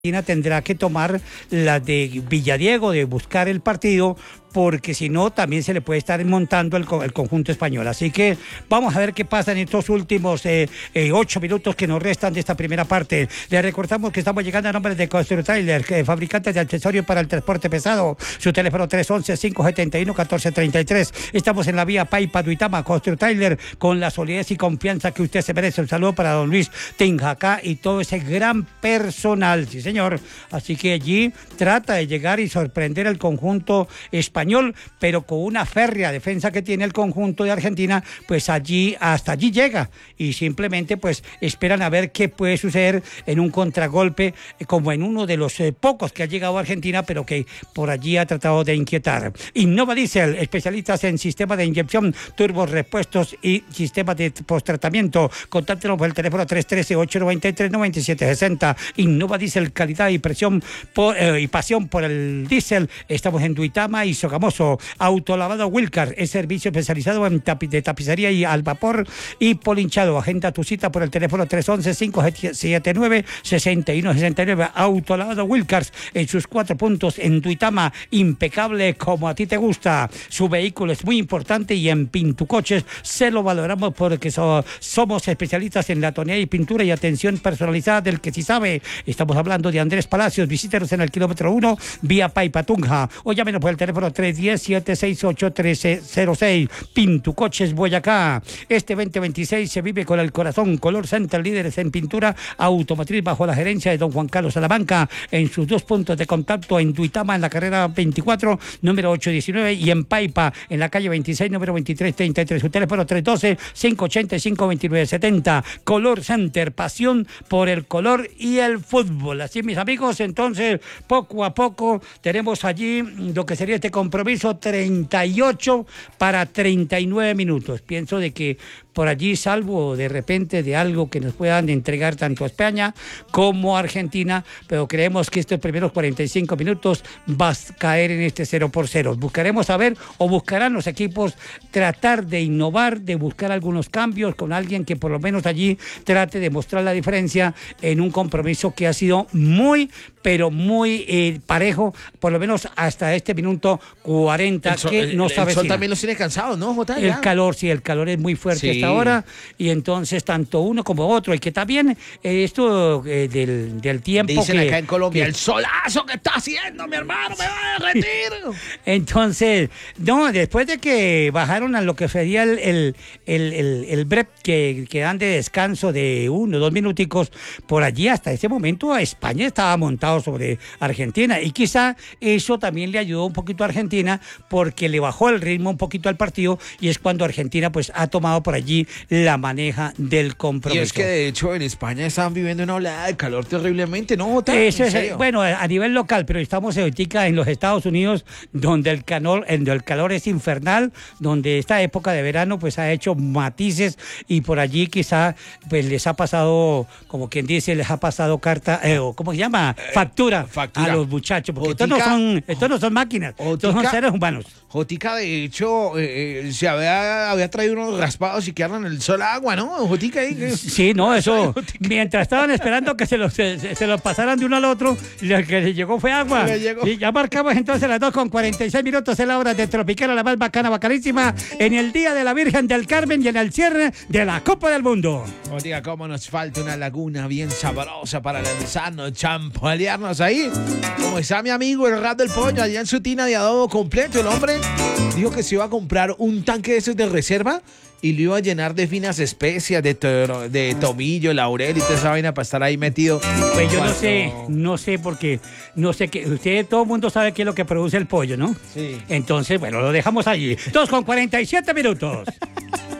tendrá que tomar la de Villadiego, de buscar el partido, porque si no también se le puede estar montando el conjunto español. Así que vamos a ver qué pasa en estos últimos 8 minutos que nos restan de esta primera parte. Les recordamos que estamos llegando a nombre de Construtrailer, fabricantes de accesorios para el transporte pesado. Su teléfono 311-571-1433. Estamos en la vía Paipa Duitama. Construtrailer, con la solidez y confianza que usted se merece. Un saludo para don Luis Tenjacá y todo ese gran personal. Sí, señor. Así que allí trata de llegar y sorprender al conjunto español, pero con una férrea defensa que tiene el conjunto de Argentina, pues hasta allí llega, y simplemente pues esperan a ver qué puede suceder en un contragolpe, como en uno de los pocos que ha llegado a Argentina, pero que por allí ha tratado de inquietar. Innova Diesel, especialistas en sistemas de inyección, turbos, repuestos y sistemas de posttratamiento. Contáctenos por el teléfono 313-893-9760. Innova Diesel, calidad y presión y pasión por el diésel. Estamos en Duitama y Sogamoso. Autolavado Wilcar es servicio especializado en de tapicería y al vapor y polinchado. Agenda tu cita por el teléfono 311-579-6169. Autolavado Wilcar en sus 4 puntos en Duitama, impecable como a ti te gusta. Su vehículo es muy importante y en Pintucoches se lo valoramos porque somos especialistas en la tonalidad y pintura y atención personalizada del que sí sabe. Estamos hablando de Andrés Palacios. Visítenos en el kilómetro 1, vía Paipa Tunja, o llámenos por el teléfono 310-768-1306. Pintucoches Boyacá. Este 2026 se vive con el corazón. Color Center, líderes en pintura automotriz bajo la gerencia de don Juan Carlos Salamanca, en sus 2 puntos de contacto en Duitama, en la carrera 24, número 819, y en Paipa, en la calle 26, número 2333. Su teléfono 312-585-2970. Color Center, pasión por el color y el fútbol. Así, mis amigos, entonces, poco a poco tenemos allí lo que sería este compromiso, 38 para 39 minutos. Pienso de que por allí, salvo de repente de algo que nos puedan entregar tanto a España como a Argentina, pero creemos que estos primeros 45 minutos va a caer en este 0-0. Buscaremos saber, o buscarán los equipos tratar de innovar, de buscar algunos cambios con alguien que por lo menos allí trate de mostrar la diferencia en un compromiso que ha sido muy, pero muy parejo, por lo menos hasta este minuto 40, que no sabe. El sol también los tiene cansados, ¿no, Jota? El calor, sí, el calor es muy fuerte hasta ahora, y entonces tanto uno como otro, y que también esto del tiempo. Dicen acá en Colombia, el solazo que está haciendo, mi hermano, me va a derretir. Entonces, no, después de que bajaron a lo que sería el break que dan de descanso de 1 o 2 minuticos, por allí hasta ese momento a España estaba montado sobre Argentina, y quizá eso también le ayudó un poquito a Argentina, porque le bajó el ritmo un poquito al partido, y es cuando Argentina pues ha tomado por allí la maneja del compromiso. Y es que de hecho en España están viviendo una oleada de calor terriblemente, ¿no, Jota? Eso es, bueno, a nivel local, pero estamos ahorita en los Estados Unidos, donde el calor es infernal, donde esta época de verano pues ha hecho matices, y por allí quizá pues les ha pasado, como quien dice, les ha pasado carta, o ¿cómo se llama? Factura a los muchachos, porque estos no son máquinas, estos son seres humanos. Jotica, de hecho, se había traído unos raspados y quedaron en el sol agua, ¿no? Jotica ahí. Sí, no, eso, mientras estaban esperando que se los pasaran de uno al otro, lo que les llegó fue agua. Y ya marcamos entonces las 2:46 minutos en la hora de Tropicana, la más bacana, bacanísima, en el Día de la Virgen del Carmen y en el cierre de la Copa del Mundo. Jotica, cómo nos falta una laguna bien sabrosa para lanzarnos, champalearnos ahí. Como está mi amigo el Rat del Pollo, allá en su tina de adobo completo, el hombre dijo que se iba a comprar un tanque de esos de reserva y lo iba a llenar de finas especias, de tomillo, laurel y toda esa vaina para estar ahí metido. Pues yo no sé, porque no sé qué, todo el mundo sabe qué es lo que produce el pollo, ¿no? Sí. Entonces, bueno, lo dejamos allí. 2:47 minutos.